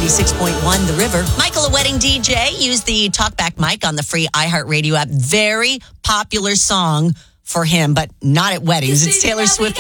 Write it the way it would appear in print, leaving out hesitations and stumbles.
96.1 The River. Michael, a wedding DJ, used the talkback mic on the free iHeartRadio app. Very popular song for him, but not at weddings. It's Taylor Swift.